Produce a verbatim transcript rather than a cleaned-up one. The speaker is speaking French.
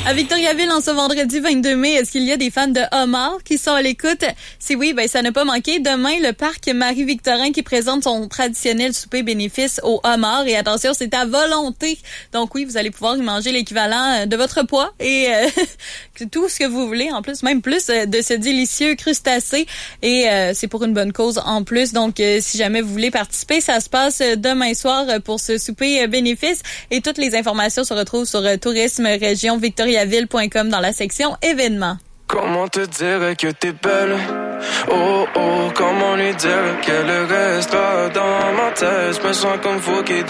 À Victoriaville, en ce vendredi vingt-deux mai, est-ce qu'il y a des fans de homards qui sont à l'écoute? Si oui, ben ça n'a pas manqué. Demain, le parc Marie-Victorin qui présente son traditionnel souper bénéfice au homard. Et attention, c'est à volonté. Donc oui, vous allez pouvoir y manger l'équivalent de votre poids et euh, tout ce que vous voulez. En plus, même plus de ce délicieux crustacé. Et euh, c'est pour une bonne cause en plus. Donc, euh, si jamais vous voulez participer, ça se passe demain soir pour ce souper bénéfice. Et toutes les informations se retrouvent sur tourisme région victoriaville point com dans la section événements. Comment te dire que t'es belle? Oh oh, comment lui dire qu'elle restera dans ma tête? Je me sens comme Fouki